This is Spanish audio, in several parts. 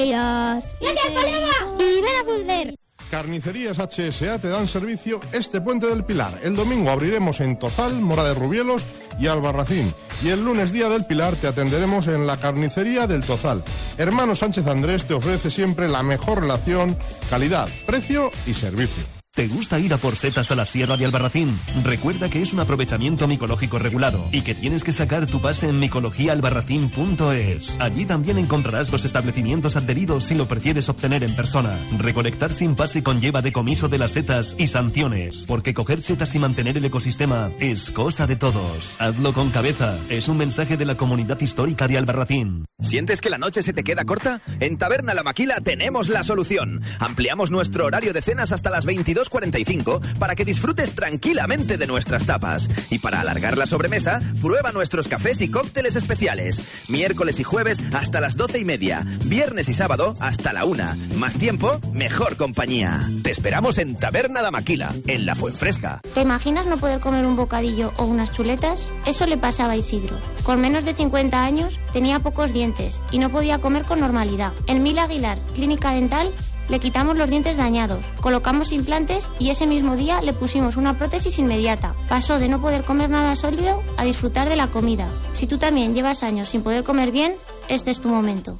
Gracias, colega. Y ven a Fulder. Carnicerías HSA te dan servicio este Puente del Pilar. El domingo abriremos en Tozal, Mora de Rubielos y Albarracín. Y el lunes, día del Pilar, te atenderemos en la carnicería del Tozal. Hermano Sánchez Andrés te ofrece siempre la mejor relación, calidad, precio y servicio. ¿Te gusta ir a por setas a la Sierra de Albarracín? Recuerda que es un aprovechamiento micológico regulado y que tienes que sacar tu pase en micologiaalbarracín.es. Allí también encontrarás los establecimientos adheridos si lo prefieres obtener en persona. Recolectar sin pase conlleva decomiso de las setas y sanciones, porque coger setas y mantener el ecosistema es cosa de todos. Hazlo con cabeza. Es un mensaje de la comunidad histórica de Albarracín. ¿Sientes que la noche se te queda corta? En Taberna La Maquila tenemos la solución. Ampliamos nuestro horario de cenas hasta las 22:45 para que disfrutes tranquilamente de nuestras tapas. Y para alargar la sobremesa, prueba nuestros cafés y cócteles especiales. Miércoles y jueves hasta las 12:30. Viernes y sábado hasta la 1. Más tiempo, mejor compañía. Te esperamos en Taberna La Maquila, en La Fuenfresca. ¿Te imaginas no poder comer un bocadillo o unas chuletas? Eso le pasaba a Isidro. Con menos de 50 años, tenía pocos dientes y no podía comer con normalidad. En Mil Aguilar, Clínica Dental, le quitamos los dientes dañados, colocamos implantes y ese mismo día le pusimos una prótesis inmediata. Pasó de no poder comer nada sólido a disfrutar de la comida. Si tú también llevas años sin poder comer bien, este es tu momento.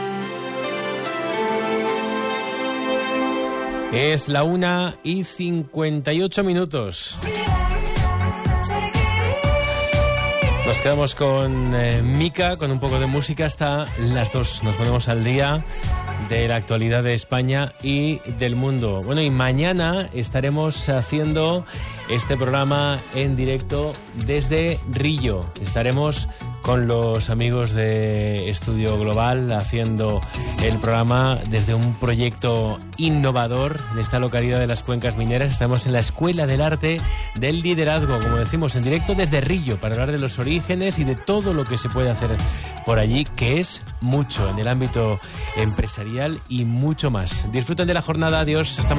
Es la 1:58. Nos quedamos con Mika, con un poco de música hasta las 2. Nos ponemos al día de la actualidad de España y del mundo. Bueno, y mañana estaremos haciendo este programa en directo desde Rillo. Estaremos con los amigos de Estudio Global haciendo el programa desde un proyecto innovador en esta localidad de las Cuencas Mineras. Estamos en la Escuela del Arte del Liderazgo, como decimos, en directo desde Rillo, para hablar de los orígenes y de todo lo que se puede hacer por allí, que es mucho en el ámbito empresarial y mucho más. Disfruten de la jornada. Adiós. Hasta mañana.